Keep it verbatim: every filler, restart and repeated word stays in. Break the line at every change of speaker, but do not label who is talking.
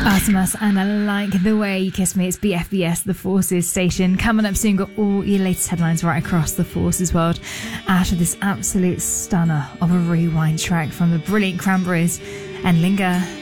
Artemis, and I like the way you kiss me. It's B F B S, the Forces station. Coming up soon, got all your latest headlines right across the Forces world after this absolute stunner of a rewind track from the brilliant Cranberries and Linger.